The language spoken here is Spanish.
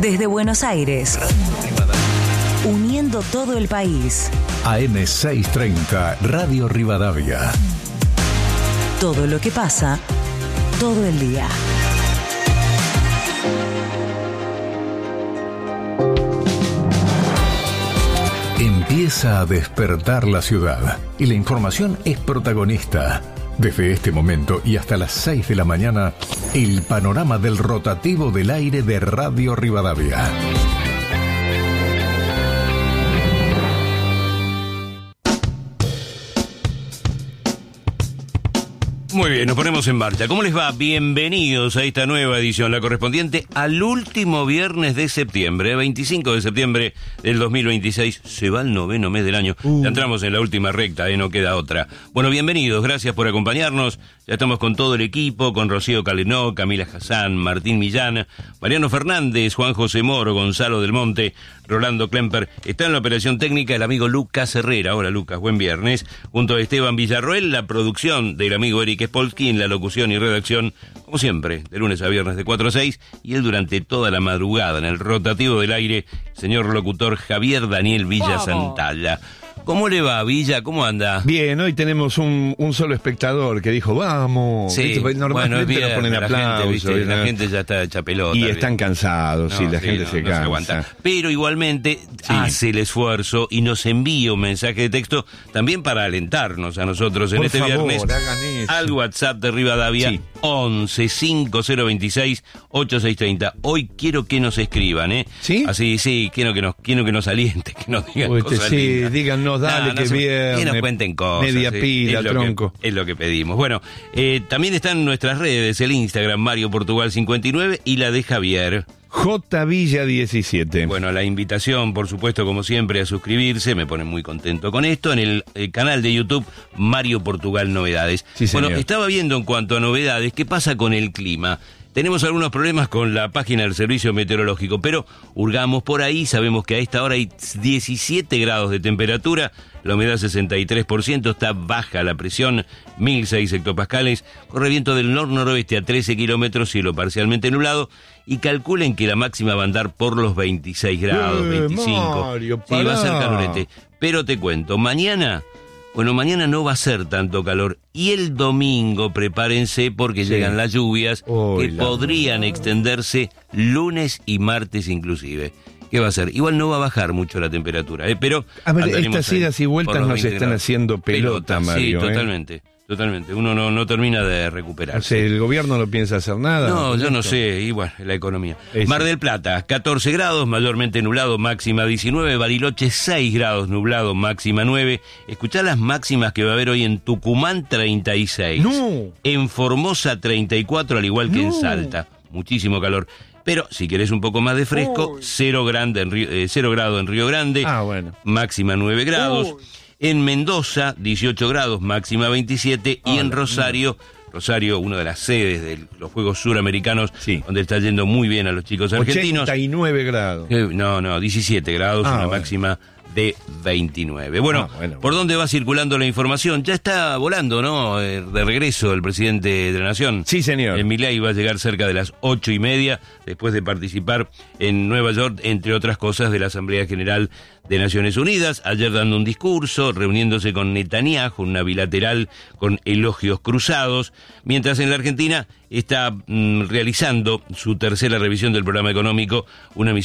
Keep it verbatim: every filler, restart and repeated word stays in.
Desde Buenos Aires, uniendo todo el país. A M seiscientos treinta, Radio Rivadavia. Todo lo que pasa, todo el día. Empieza a despertar la ciudad y la información es protagonista. Desde este momento y hasta las seis de la mañana, el panorama del rotativo del aire de Radio Rivadavia. Muy bien, nos ponemos en marcha. ¿Cómo les va? Bienvenidos a esta nueva edición, la correspondiente al último viernes de septiembre, veinticinco de septiembre del dos mil veintiséis. Se va el noveno mes del año. Uh. Ya entramos en la última recta, ¿eh? No queda otra. Bueno, bienvenidos, gracias por acompañarnos. Ya estamos con todo el equipo, con Rocío Calenó, Camila Hassan, Martín Millán, Mariano Fernández, Juan José Moro, Gonzalo del Monte, Rolando Klemper. Está en la operación técnica el amigo Lucas Herrera. Hola Lucas, buen viernes. Junto a Esteban Villarroel, la producción del amigo Eric Spolsky, en la locución y redacción, como siempre, de lunes a viernes de cuatro a seis, y él durante toda la madrugada en el rotativo del aire, señor locutor Javier Daniel Villa Santalla. ¿Cómo le va, Villa? ¿Cómo anda? Bien, hoy tenemos un, un solo espectador que dijo, vamos. Sí, ¿viste? Normalmente bueno, bien, nos ponen la aplausos. Gente, ¿viste? ¿no? La gente ya está hecha pelota. Y bien. están cansados, no, sí, la sí, gente no, se no cansa. Se aguanta. Pero igualmente sí. hace el esfuerzo y nos envía un mensaje de texto también para alentarnos a nosotros en Por este favor, viernes al WhatsApp de Rivadavia, sí. once cinco cero veintiséis ochenta y seis treinta. Hoy quiero que nos escriban, ¿eh? ¿Sí? Así, sí, quiero que nos, quiero que nos alienten, que nos digan Uy, cosas sí, lindas. díganos, dale, no, no que se, bien. Que nos cuenten cosas. Media ¿sí? pila, es lo tronco. Que, es lo que pedimos. Bueno, eh, también están nuestras redes, el Instagram Mario Portugal cincuenta y nueve y la de Javier. J Villa diecisiete. Bueno, la invitación, por supuesto, como siempre, a suscribirse, me pone muy contento con esto, en el, el canal de YouTube Mario Portugal Novedades. Sí, bueno, estaba viendo en cuanto a novedades, ¿qué pasa con el clima? Tenemos algunos problemas con la página del Servicio Meteorológico, pero hurgamos por ahí, sabemos que a esta hora hay diecisiete grados de temperatura, la humedad sesenta y tres por ciento, está baja la presión, mil seis hectopascales, corre viento del nor-noroeste a trece kilómetros, cielo parcialmente nublado, y calculen que la máxima va a andar por los veintiséis grados, eh, veinticinco. Mario, sí, va a ser calorete. Pero te cuento, mañana... Bueno, mañana no va a ser tanto calor. Y el domingo, prepárense porque sí. llegan las lluvias oh, que podrían madre. extenderse lunes y martes inclusive. ¿Qué va a ser? Igual no va a bajar mucho la temperatura, ¿eh? Pero... A ver, estas idas y vueltas nos están grados. haciendo pelota, pelota Mario. Sí, ¿eh? totalmente. Totalmente, uno no, no termina de recuperarse. O sea, ¿el gobierno no piensa hacer nada? No, yo no sé, igual, la economía. Eso. Mar del Plata, catorce grados, mayormente nublado, máxima diecinueve. Bariloche, seis grados, nublado, máxima nueve. Escuchá las máximas que va a haber hoy en Tucumán, treinta y seis. ¡No! En Formosa, treinta y cuatro, al igual que no. en Salta. Muchísimo calor. Pero si querés un poco más de fresco, cero, grande en Río, eh, cero grado en Río Grande, ah, bueno. máxima nueve grados. Oh. En Mendoza, dieciocho grados, máxima veintisiete, y oh, en Rosario, Rosario, una de las sedes de los Juegos Suramericanos, sí. donde está yendo muy bien a los chicos argentinos. ochenta y nueve grados. Eh, no, no, diecisiete grados, ah, una bueno. máxima de veintinueve. Bueno, ah, bueno, ¿por dónde va circulando la información? Ya está volando, ¿no? Eh, de regreso el presidente de la Nación. Sí, señor. Eh, Milei va a llegar cerca de las ocho y media, después de participar en Nueva York, entre otras cosas, de la Asamblea General de Naciones Unidas, ayer dando un discurso, reuniéndose con Netanyahu, una bilateral con elogios cruzados, mientras en la Argentina está mm, realizando su tercera revisión del programa económico, una misión